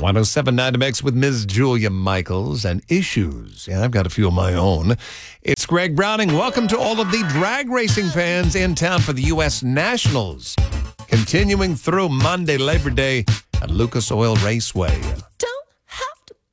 107.9 Mix with Ms. Julia Michaels and Issues. Yeah, I've got a few of my own. It's Greg Browning. Welcome to all of the drag racing fans in town for the U.S. Nationals. Continuing through Monday, Labor Day at Lucas Oil Raceway. Don't